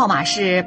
号码是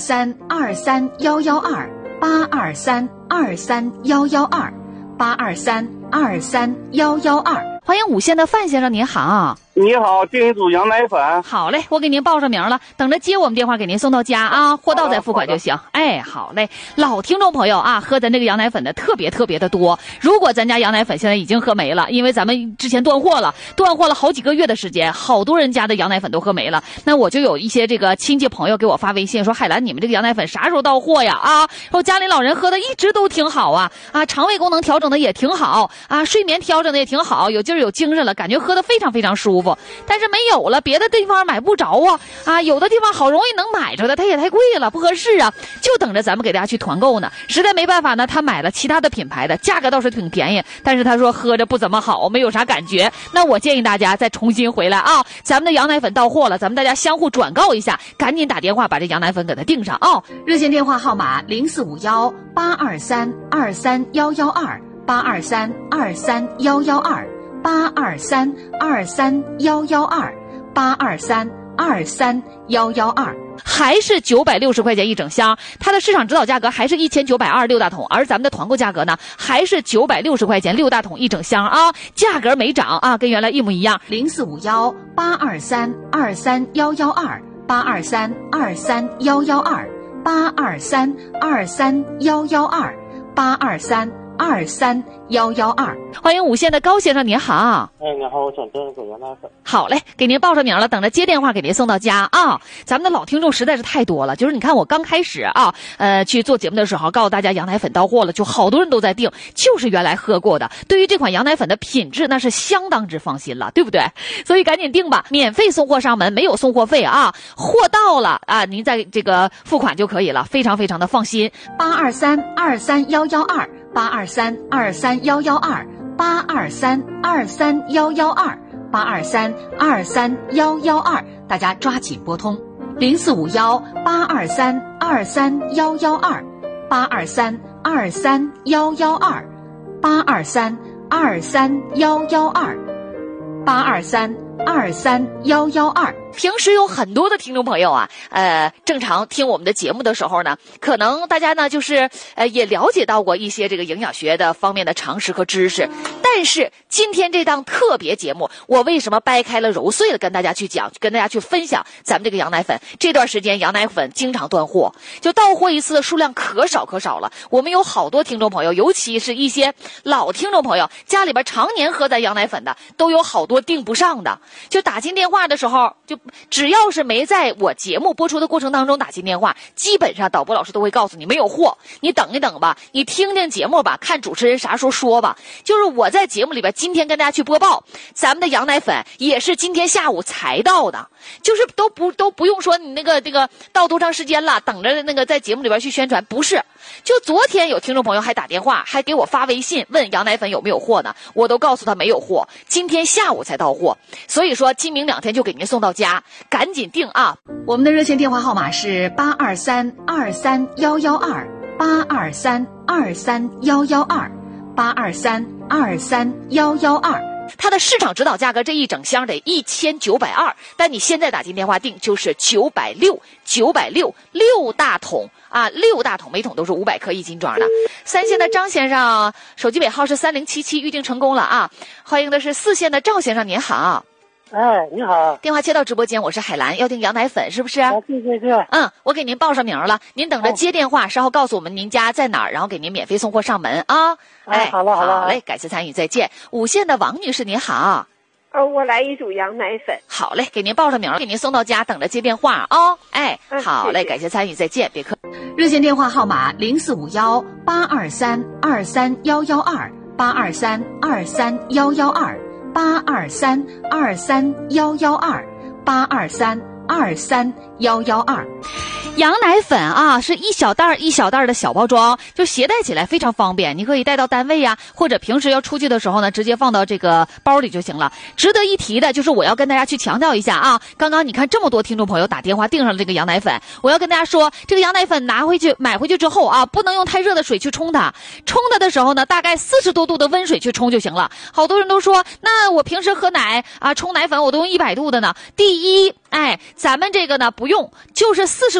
823-232-112，823-23112，823-23112。 欢迎五线的范先生，您好。 你好，订一组羊奶粉。 好嘞，我给您报上名了，等着接我们电话给您送到家啊，货到再付款就行。哎，好嘞，老听众朋友啊，喝咱这个羊奶粉的特别的多。如果咱家羊奶粉现在已经喝没了，因为咱们之前断货了好几个月的时间，好多人家的羊奶粉都喝没了。那我就有一些这个亲戚朋友给我发微信说，海兰，你们这个羊奶粉啥时候到货呀？啊，说家里老人喝的一直都挺好啊，肠胃功能调整的也挺好啊，睡眠调整的也挺好，有劲儿有精神了，感觉喝的非常舒服。但是没有了，别的地方买不着啊，有的地方好容易能买着的，它也太贵了，不合适啊，就等着咱们给大家去团购呢。实在没办法呢，他买了其他的品牌的，价格倒是挺便宜，但是他说喝着不怎么好，没有啥感觉。那我建议大家再重新回来啊，咱们的羊奶粉到货了，咱们大家相互转告一下，赶紧打电话把这羊奶粉给它订上啊。 热线电话号码0452-823-23112，823-23112，823-23112， 还是960块钱一整箱，它的市场指导价格还是1920六大桶，而咱们的团购价格呢还是960块钱6大桶一整箱啊，价格没涨啊，跟原来一模一样。 0452-823-23112，823-23112，823-23112，823-23112。 欢迎五线的高先生，您好。 你好，我想订一组羊奶粉。 好嘞，给您报上名了，等着接电话给您送到家啊。咱们的老听众实在是太多了，就是你看我刚开始啊，去做节目的时候，告诉大家羊奶粉到货了，就好多人都在订，就是原来喝过的。对于这款羊奶粉的品质，那是相当之放心了，对不对？所以赶紧订吧，免费送货上门，没有送货费啊。货到了啊，您在这个付款就可以了，非常的放心。 823-23112，823-23112，823-23112，823-23112，大家抓紧拨通0451-823-23112，823-23112，823-23112。 平时有很多的听众朋友啊，正常听我们的节目的时候呢，可能大家呢就是也了解到过一些这个营养学的方面的常识和知识，但是今天这档特别节目，我为什么掰开了揉碎了跟大家去讲，跟大家去分享咱们这个羊奶粉？这段时间羊奶粉经常断货，就到货一次的数量可少了。我们有好多听众朋友，尤其是一些老听众朋友，家里边常年喝咱羊奶粉的，都有好多订不上的，就打进电话的时候，就只要是没在我节目播出的过程当中打进电话，基本上导播老师都会告诉你没有货，你等一等吧，你听听节目吧，看主持人啥时候说吧。就是我在节目里边今天跟大家去播报，咱们的羊奶粉也是今天下午才到的，就是都不用说你那个到多长时间了，等着那个在节目里边去宣传，不是。就昨天有听众朋友还打电话，还给我发微信问羊奶粉有没有货呢，我都告诉他没有货，今天下午才到货，所以说今明两天就给您送到家，赶紧订啊。 我们的热线电话号码是823-23112，823-23112，823-23112。 它的市场指导价格这一整箱得1920，但你现在打进电话订就是960，6大桶啊，6大桶，每桶都是500克1斤装的。3线的张先生，手机尾号是3077，预定成功了啊！欢迎的是4线的赵先生，您好。 哎，你好， 电话接到直播间，我是海兰，要订羊奶粉是不是？ 对。 我给您报上名了，您等着接电话，稍后告诉我们您家在哪儿，然后给您免费送货上门啊。 好了， 好嘞，感谢参与，再见。5线的王女士您好。 我来一组羊奶粉。 好嘞，给您报上名了，给您送到家，等着接电话啊。好嘞， 谢谢， 感谢参与，再见，别客气。 热线电话号码0451-823-23112，823-23112，823-23112。 羊奶粉啊，是一小袋一小袋的小包装，就携带起来非常方便，你可以带到单位呀，或者平时要出去的时候呢，直接放到这个包里就行了。值得一提的就是我要跟大家去强调一下啊，刚刚你看这么多听众朋友打电话订上了这个羊奶粉，我要跟大家说，这个羊奶粉买回去之后啊，不能用太热的水去冲它，冲它的时候呢，大概40多度的温水去冲就行了。好多人都说，那我平时喝奶啊，冲奶粉我都用100度的呢。第一，咱们这个呢不用，就是40